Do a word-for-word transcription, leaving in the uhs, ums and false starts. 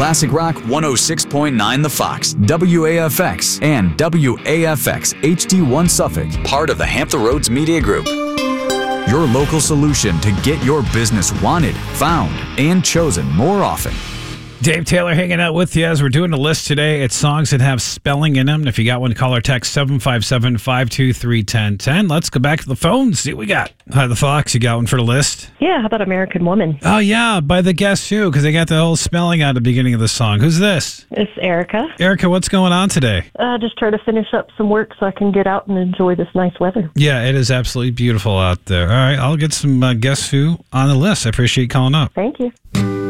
Classic Rock one oh six point nine The Fox, W A F X, and W A F X H D one Suffolk, part of the Hampton Roads Media Group. Your local solution to get your business wanted, found, and chosen more often. Dave Taylor hanging out with you as we're doing a list today. It's songs that have spelling in them. And if you got one, call or text seven five seven, five two three, one zero one zero. Let's go back to the phone and see what we got. Hi, The Fox. You got one for the list? Yeah, how about American Woman? Oh, yeah, by the Guess Who, because they got the whole spelling out at the beginning of the song. Who's this? It's Erica. Erica, what's going on today? Uh, just try to finish up some work so I can get out and enjoy this nice weather. Yeah, it is absolutely beautiful out there. All right, I'll get some uh, Guess Who on the list. I appreciate you calling up. Thank you.